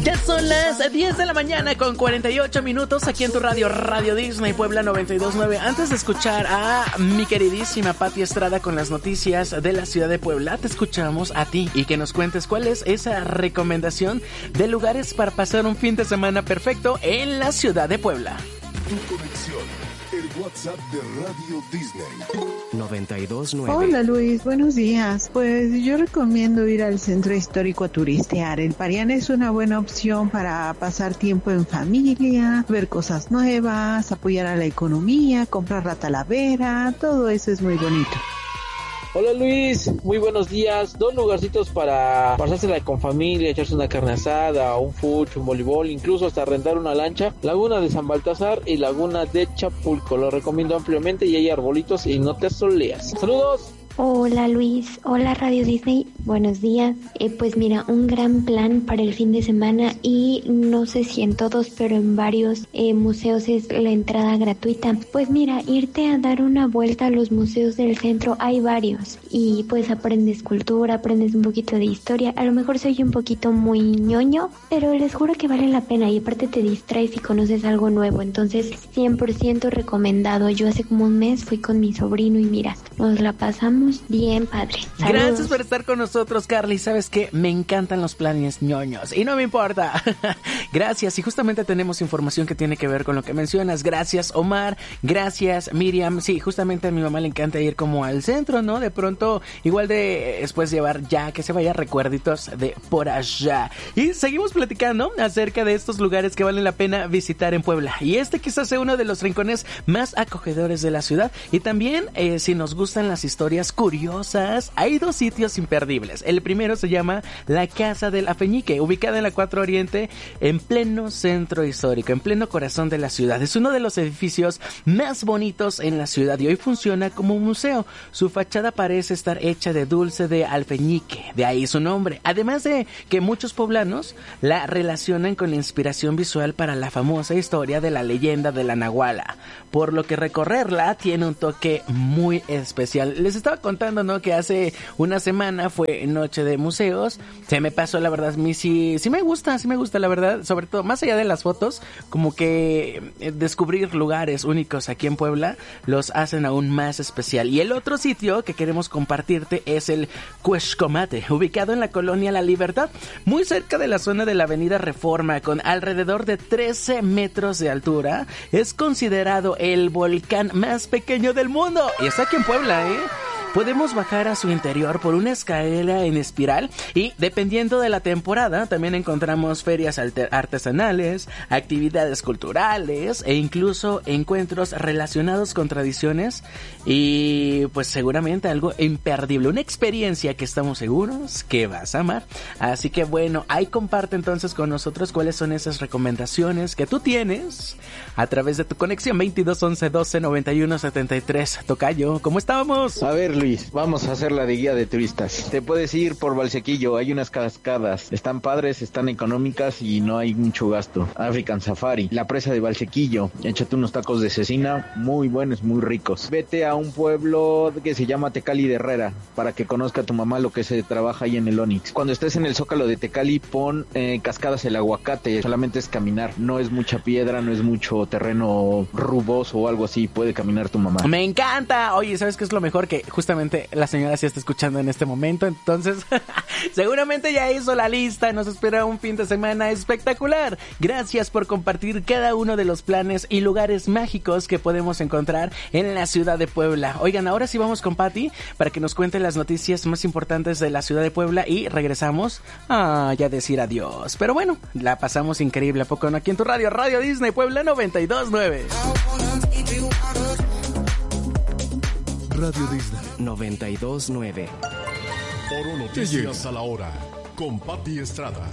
Ya son las 10 de la mañana con 48 minutos aquí en tu radio, Radio Disney Puebla 92.9. Antes de escuchar a mi queridísima Pati Estrada con las noticias de la ciudad de Puebla, te escuchamos a ti y que nos cuentes cuál es esa recomendación de lugares para pasar un fin de semana perfecto en la ciudad de Puebla. Tu conexión, el WhatsApp de Radio Disney. 92.9. Hola Luis, buenos días. Pues yo recomiendo ir al centro histórico a turistear. El Parián es una buena opción para pasar tiempo en familia, ver cosas nuevas, apoyar a la economía, comprar la talavera, todo eso es muy bonito. Hola Luis, muy buenos días. 2 lugarcitos para pasársela con familia, echarse una carne asada, un fucho, un voleibol, incluso hasta rentar una lancha. Laguna de San Baltasar y Laguna de Chapulco. Lo recomiendo ampliamente y hay arbolitos y no te asoleas. ¡Saludos! Hola Luis, hola Radio Disney, buenos días. Pues mira, un gran plan para el fin de semana y no sé si en todos, pero en varios museos es la entrada gratuita. Pues mira, irte a dar una vuelta a los museos del centro, hay varios y pues aprendes cultura, aprendes un poquito de historia. A lo mejor soy un poquito muy ñoño, pero les juro que vale la pena y aparte te distraes y conoces algo nuevo. Entonces 100% recomendado. Yo hace como un mes fui con mi sobrino y mira, nos la pasamos bien padre. Saludos. Gracias por estar con nosotros, Carly. Sabes que me encantan los planes ñoños y no me importa. Gracias. Y justamente tenemos información que tiene que ver con lo que mencionas. Gracias, Omar. Gracias, Miriam. Sí, justamente a mi mamá le encanta ir como al centro, ¿no? De pronto, igual de después llevar ya que se vaya recuerditos de por allá. Y seguimos platicando acerca de estos lugares que valen la pena visitar en Puebla. Y este quizás sea uno de los rincones más acogedores de la ciudad. Y también, si nos gustan las historias curiosas, hay 2 sitios imperdibles. El primero se llama la Casa del Afeñique, ubicada en la 4 Oriente, en pleno centro histórico, en pleno corazón de la ciudad. Es uno de los edificios más bonitos en la ciudad y hoy funciona como un museo. Su fachada parece estar hecha de dulce de alfeñique, de ahí su nombre. Además de que muchos poblanos la relacionan con la inspiración visual para la famosa historia de la leyenda de la Nahuala, por lo que recorrerla tiene un toque muy especial. Les estaba contando, ¿no? Que hace una semana fue noche de museos. Se me pasó, la verdad, a mí sí me gusta, la verdad. Sobre todo, más allá de las fotos, como que descubrir lugares únicos aquí en Puebla los hacen aún más especial. Y el otro sitio que queremos compartirte es el Cuexcomate, ubicado en la colonia La Libertad, muy cerca de la zona de la avenida Reforma, con alrededor de 13 metros de altura. Es considerado el volcán más pequeño del mundo. Y está aquí en Puebla, ¿eh? Podemos bajar a su interior por una escalera en espiral y dependiendo de la temporada también encontramos ferias artesanales, actividades culturales e incluso encuentros relacionados con tradiciones y pues seguramente algo imperdible, una experiencia que estamos seguros que vas a amar. Así que bueno, ahí comparte entonces con nosotros cuáles son esas recomendaciones que tú tienes a través de tu conexión 22 11 12 91 73. Tocayo, ¿cómo estábamos? A ver, Luis, vamos a hacer la de guía de turistas. Te puedes ir por Valsequillo, hay unas cascadas, están padres, están económicas y no hay mucho gasto. African Safari, la presa de Valsequillo, échate unos tacos de cecina muy buenos, muy ricos. Vete a un pueblo que se llama Tecali de Herrera, para que conozca a tu mamá lo que se trabaja ahí en el Onix. Cuando estés en el Zócalo de Tecali, pon Cascadas el Aguacate, solamente es caminar, no es mucha piedra, no es mucho terreno rugoso o algo así, puede caminar tu mamá. Me encanta. Oye, ¿sabes qué es lo mejor? Que justamente la señora sí está escuchando en este momento, entonces seguramente ya hizo la lista. Nos espera un fin de semana espectacular. Gracias por compartir cada uno de los planes y lugares mágicos que podemos encontrar en la ciudad de Puebla. Oigan, ahora sí vamos con Pati para que nos cuente las noticias más importantes de la ciudad de Puebla y regresamos a ya decir adiós. Pero bueno, la pasamos increíble, ¿a poco no? Aquí en tu radio, Radio Disney Puebla 92.9. Radio Disney 92.9. Oro Noticias a la hora, con Pati Estrada.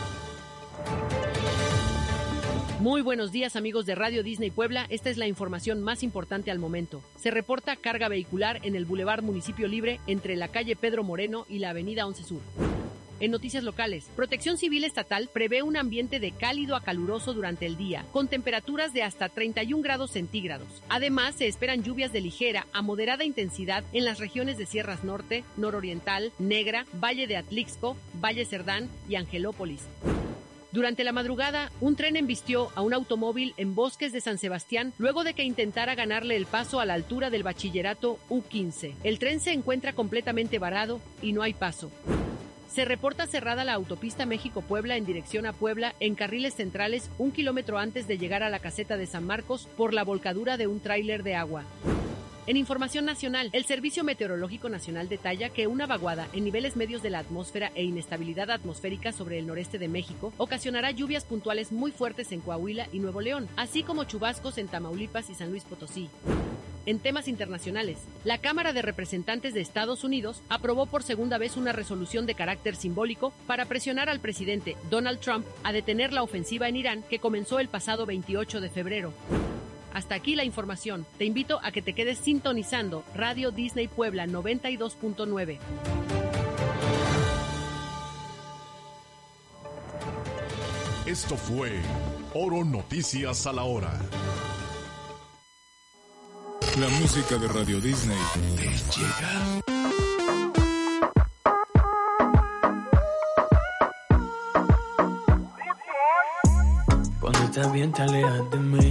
Muy buenos días, amigos de Radio Disney Puebla. Esta es la información más importante al momento. Se reporta carga vehicular en el Boulevard Municipio Libre entre la calle Pedro Moreno y la avenida 11 Sur. En noticias locales, Protección Civil Estatal prevé un ambiente de cálido a caluroso durante el día, con temperaturas de hasta 31 grados centígrados. Además, se esperan lluvias de ligera a moderada intensidad en las regiones de Sierras Norte, Nororiental, Negra, Valle de Atlixco, Valle Cerdán y Angelópolis. Durante la madrugada, un tren embistió a un automóvil en Bosques de San Sebastián luego de que intentara ganarle el paso a la altura del bachillerato U15. El tren se encuentra completamente varado y no hay paso. Se reporta cerrada la autopista México-Puebla en dirección a Puebla en carriles centrales 1 kilómetro antes de llegar a la caseta de San Marcos por la volcadura de un tráiler de agua. En información nacional, el Servicio Meteorológico Nacional detalla que una vaguada en niveles medios de la atmósfera e inestabilidad atmosférica sobre el noreste de México ocasionará lluvias puntuales muy fuertes en Coahuila y Nuevo León, así como chubascos en Tamaulipas y San Luis Potosí. En temas internacionales, la Cámara de Representantes de Estados Unidos aprobó por segunda vez una resolución de carácter simbólico para presionar al presidente Donald Trump a detener la ofensiva en Irán que comenzó el pasado 28 de febrero. Hasta aquí la información. Te invito a que te quedes sintonizando Radio Disney Puebla 92.9. Esto fue Oro Noticias a la Hora. La música de Radio Disney te llega. Cuando estás bien te alejas de mí.